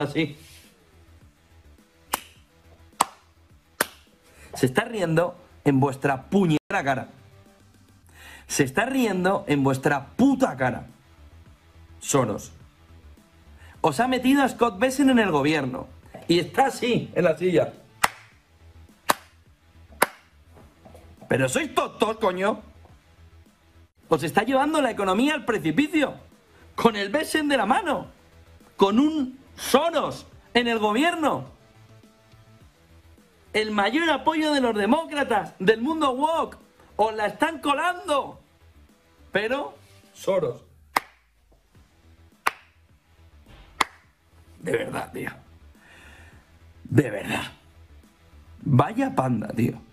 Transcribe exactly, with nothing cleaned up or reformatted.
Así. Se está riendo en vuestra puñetera cara. Se está riendo en vuestra puta cara. Soros. Os ha metido a Scott Bessent en el gobierno. Y está así, en la silla. Pero sois tontos, coño. Os está llevando la economía al precipicio. Con el Bessent de la mano. Con un Soros en el gobierno. El mayor apoyo de los demócratas, del mundo woke. Os la están colando. Pero, Soros. De verdad, tío. De verdad. Vaya panda, tío.